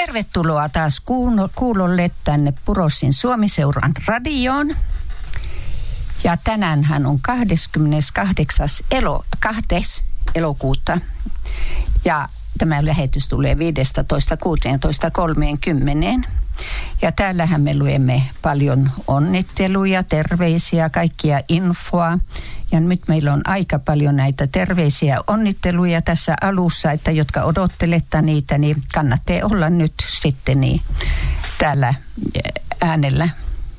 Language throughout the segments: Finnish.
Tervetuloa taas kuulolle tänne Purosin Suomi-seuran radioon. Ja tänäänhän on 28. elokuuta. Ja tämä lähetys tulee 15.16.30. Ja täällähän me luemme paljon onnitteluja, terveisiä, kaikkia infoa. Ja nyt meillä on aika paljon näitä terveisiä onnitteluja tässä alussa, että jotka odottelette niitä, niin kannattaa olla nyt sitten niin täällä äänellä.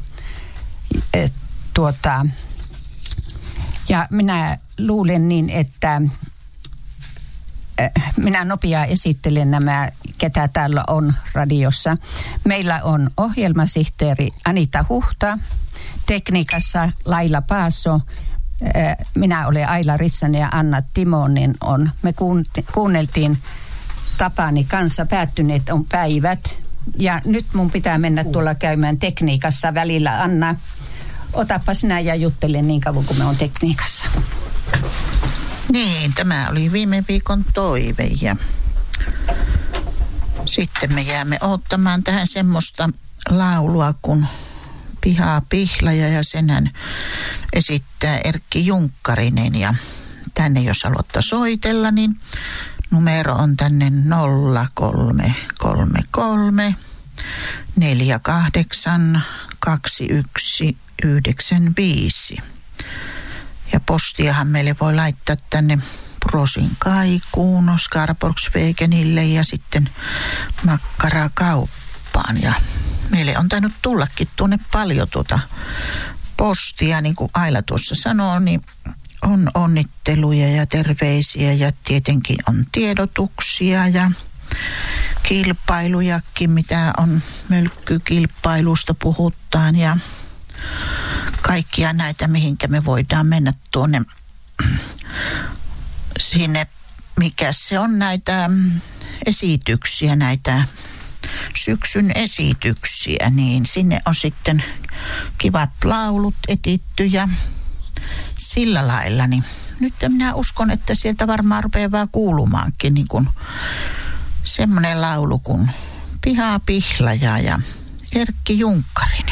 Ja minä luulen niin, että minä nopeaa esittelen nämä, ketä täällä on radiossa. Meillä on ohjelmasihteeri Anita Huhta, tekniikassa Laila Paaso, minä olen Aila Ritsanen ja Anna Timonen on. Me kuunneltiin Tapani kanssa, päättyneet on päivät. Ja nyt mun pitää mennä tuolla käymään tekniikassa välillä. Anna, otapa sinä ja juttele niin kauan kuin me on tekniikassa. Niin, tämä oli viime viikon toive ja sitten me jäämme odottamaan tähän semmoista laulua kuin Pihaa Pihlaja ja senhän esittää Erkki Junkkarinen ja tänne jos haluatte soitella, niin numero on tänne 0333 48 2195. Ja postiahan meille voi laittaa tänne Purosin Kaikuun, Skarborgsvägenille ja sitten Makkarakauppaan. Ja meille on tainnut tullakin tuonne paljon postia, niin kuin Aila tuossa sanoo, niin on onnitteluja ja terveisiä ja tietenkin on tiedotuksia ja kilpailujakin, mitä on mölkkykilpailusta puhutaan ja kaikkia näitä, mihinkä me voidaan mennä tuonne sinne, mikä se on näitä esityksiä, näitä syksyn esityksiä, niin sinne on sitten kivat laulut etitty ja sillä lailla, niin nyt minä uskon, että sieltä varmaan rupeaa kuulumaankin niin kuin semmoinen laulu kuin Pihaa Pihlaja ja Erkki Junkkarinen.